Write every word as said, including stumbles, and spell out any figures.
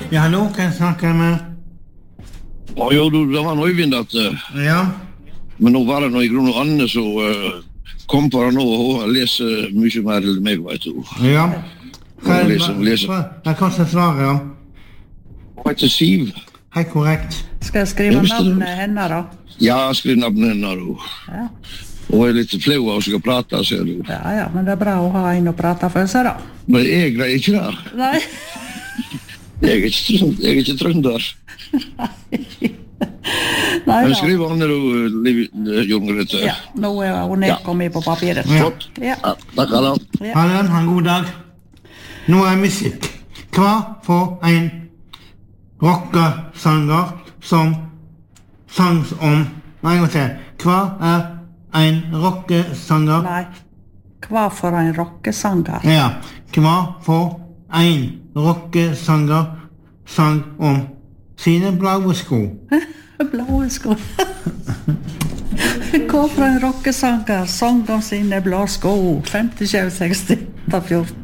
Ja, hallo, kan jeg snakke med? Ja, jo, du, det var noe Øyvind at... Uh, Ja. Men nå var det noe i grunn og Anne, så uh, kom på det nå, og hun leser mye mer enn meg, vet du. Ja. Hva Hun leser, hun leser. Jeg kan ikke svare, ja. Hun heter Siv. Hei, korrekt. Skal jeg skrive Jeg visste det. navnet henne da? Ja, skriv navnet henne, du. Ja. Hun er litt flau av å skal prate, ser du. Ja, ja, men det er bra å ha en å prate for seg da. Men jeg greier ikke det. Nei. Jeg er ikke, trønd- jeg er ikke trønder. Nei Men da. skriv Anne, du, Liv, Jon Grete. Ja, nå er hun nedkommet på papiret. Ja. Flott. Ja. Ja, takk, Anna. Ja. Ha det, ha en god dag. Nå er musikk. Hva for en rockesanger som sang om... Nei, jeg må se. Hva er en rockesanger? Nei. Hva for en rockesanger? Ja, hva for en rockesanger sang om sine blaue sko? Blå sko. Hva for en rockesanger sang om sine blå sko? femtisju seksti fjorten